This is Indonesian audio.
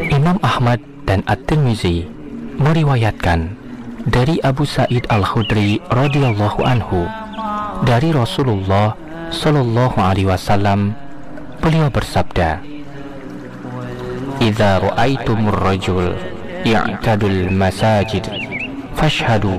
Imam Ahmad dan At-Tirmizi meriwayatkan dari Abu Sa'id Al-Khudri radhiyallahu anhu dari Rasulullah sallallahu alaihi wasallam, beliau bersabda, "Idza ra'aitumur rajul ya'tadul masajid fashhadu